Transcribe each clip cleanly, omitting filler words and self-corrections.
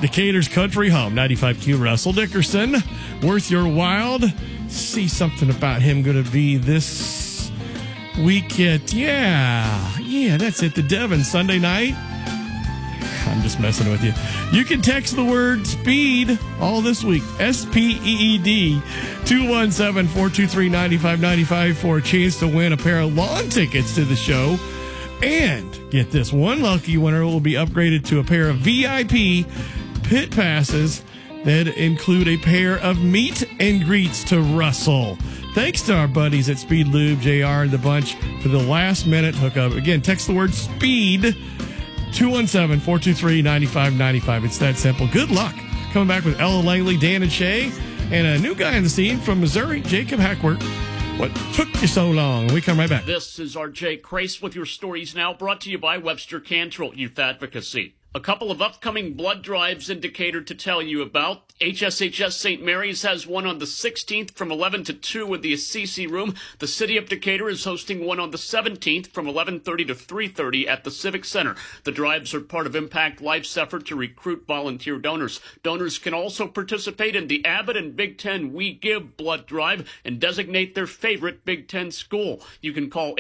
Decatur's Country Home, 95Q Russell Dickerson. Worth your while. See something about him going to be this week at, that's it. The Devon Sunday night. I'm just messing with you. You can text the word SPEED all this week. SPEED 217-423-9595 for a chance to win a pair of lawn tickets to the show. And get this, one lucky winner will be upgraded to a pair of VIP pit passes that include a pair of meet and greets to Russell. Thanks to our buddies at Speed Lube, JR, and the bunch for the last minute hookup. Again, text the word SPEED 217-423-9595. It's that simple. Good luck. Coming back with Ella Langley, Dan and Shay, and a new guy on the scene from Missouri, Jacob Hackworth. What took you so long? We come right back. This is R.J. Crace with your stories now, brought to you by Webster Cantrell Youth Advocacy. A couple of upcoming blood drives in Decatur to tell you about. HSHS St. Mary's has one on the 16th from 11 to 2 in the Assisi Room. The City of Decatur is hosting one on the 17th from 11:30 to 3:30 at the Civic Center. The drives are part of Impact Life's effort to recruit volunteer donors. Donors can also participate in the Abbott and Big Ten We Give blood drive and designate their favorite Big Ten school. You can call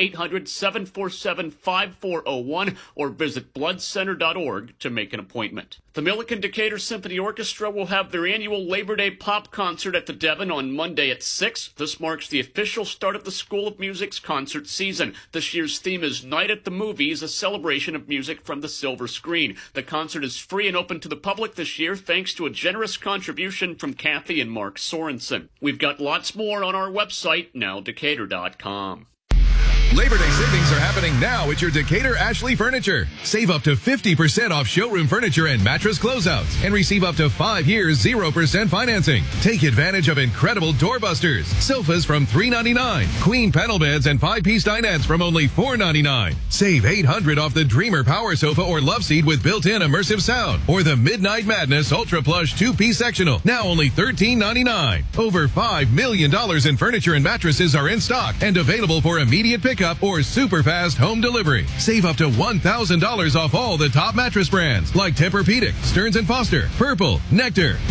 800-747-5401 or visit bloodcenter.org to make an appointment. The Milliken Decatur Symphony Orchestra will have their annual Labor Day Pop Concert at the Devon on Monday at 6. This marks the official start of the School of Music's concert season. This year's theme is Night at the Movies, a celebration of music from the silver screen. The concert is free and open to the public this year thanks to a generous contribution from Kathy and Mark Sorensen. We've got lots more on our website, nowdecatur.com. Labor Day savings are happening now at your Decatur Ashley Furniture. Save up to 50% off showroom furniture and mattress closeouts and receive up to 5 years 0% financing. Take advantage of incredible doorbusters, sofas from $399, queen panel beds and 5-piece dinettes from only $499. Save $800 off the Dreamer Power Sofa or Love Seat with built-in immersive sound, or the Midnight Madness Ultra Plush 2-piece sectional, now only $1399. Over $5 million in furniture and mattresses are in stock and available for immediate pickup or super fast home delivery. Save up to $1,000 off all the top mattress brands like Tempur-Pedic, Stearns & Foster, Purple, Nectar,